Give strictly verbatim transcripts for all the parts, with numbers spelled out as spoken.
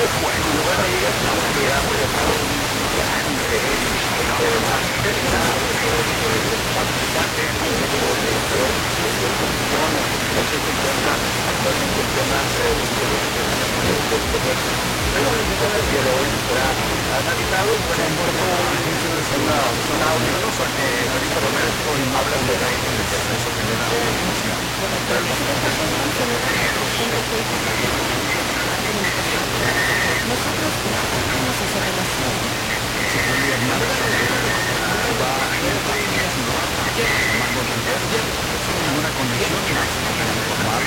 Bueno, luego me llega la propiedad de grande, analizado y bueno, por todo son audios, son Benito Romero hablan de la eso genera nosotros tenemos esa relación. se podría llamar va ninguna condición más informar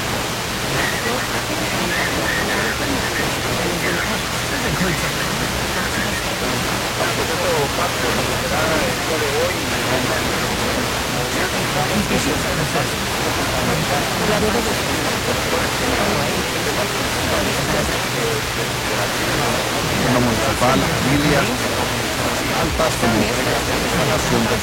una municipal, familia, altas como relación de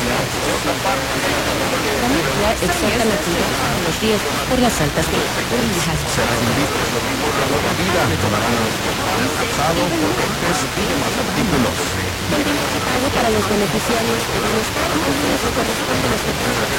La exhorta a cuidar los riesgos por las altas temperaturas. será invito la vida tomarán alcanzado por cortes y demás artículos. Algo para los beneficiarios de bienestar y eso corresponde a los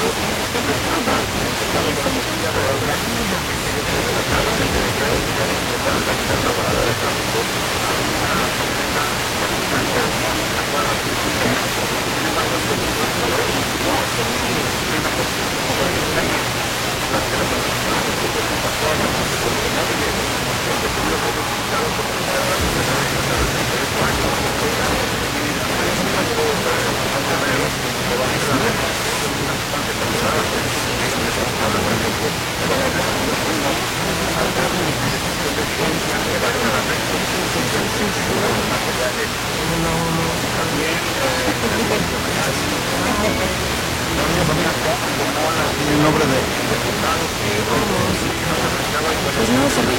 En nombre de pues no se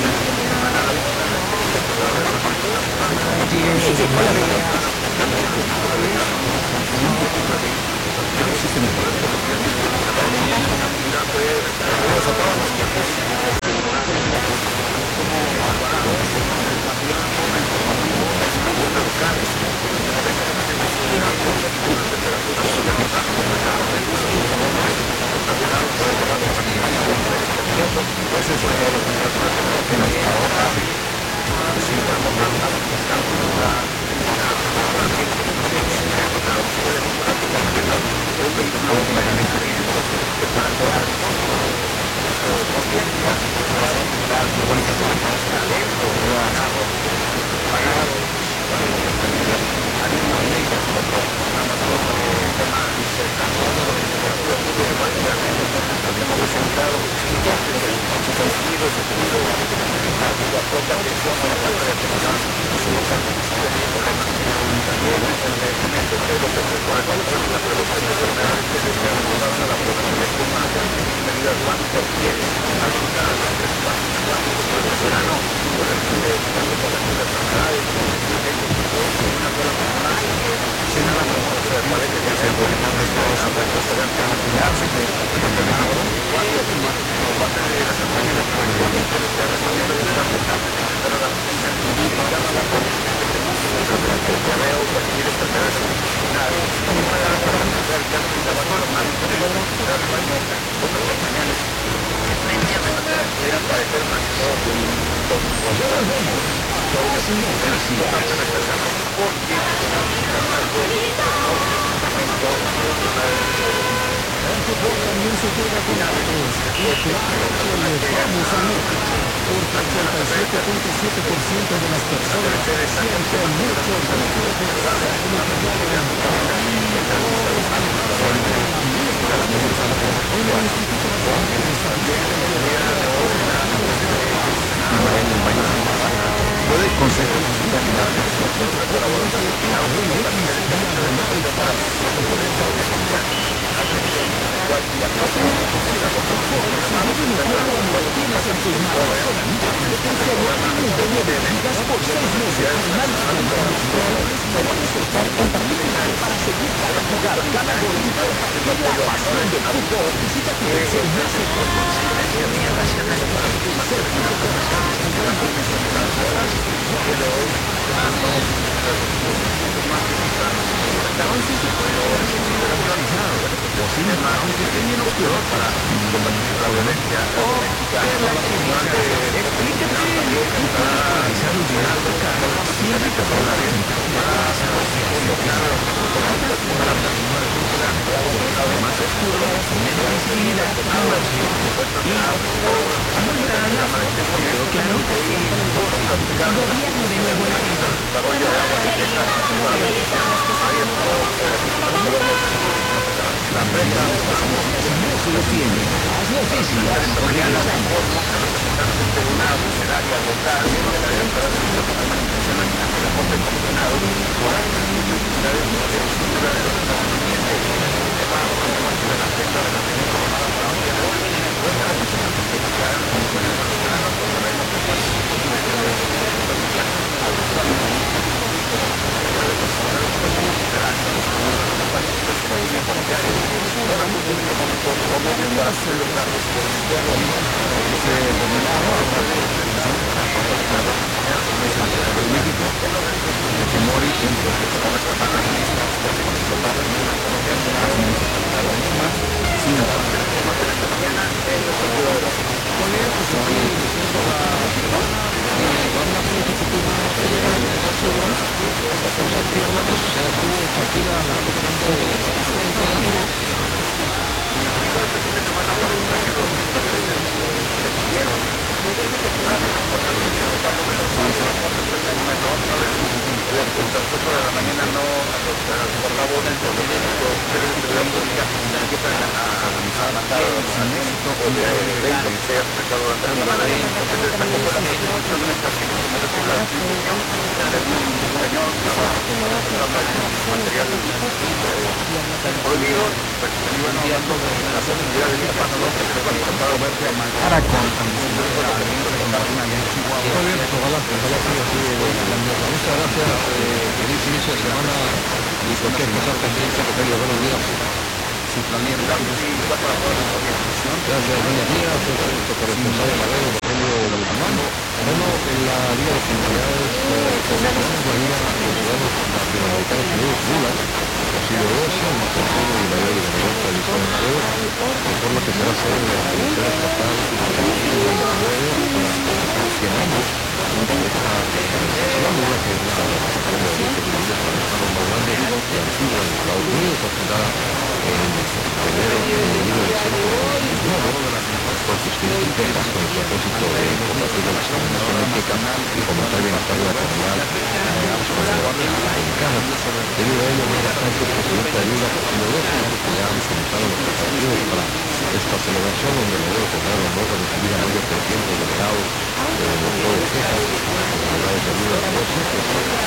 puede consejo sistema oscuro para combatir la violencia doméstica. Gobierno de Nuevo esta celebración donde logró tener el honor de recibir a mayor por ciento delegados de los Estados de Texas, de la Salud de la